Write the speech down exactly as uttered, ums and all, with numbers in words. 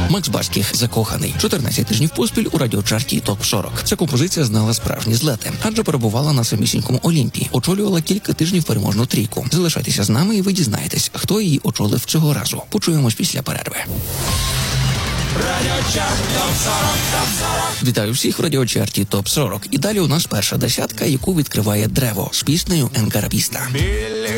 Макс Барських «Закоханий». чотирнадцять тижнів поспіль у радіочарті топ сорок. Ця композиція знала справжні злети, адже перебувала на самісінькому Олімпі. Очолювала кілька тижнів переможну трійку. Залишайтеся з нами і ви дізнаєтесь, хто її очолив цього разу. Почуємось після перерви. Вітаю всіх в радіочарті топ сорок. І далі у нас перша десятка, яку відкриває Древо з піснею «Енкарапіста».